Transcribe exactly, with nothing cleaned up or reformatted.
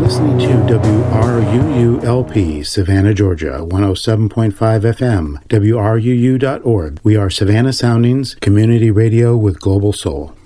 listening to W R U U L P, Savannah, Georgia, one oh seven point five F M, W R U U dot org. We are Savannah Soundings, community radio with global soul.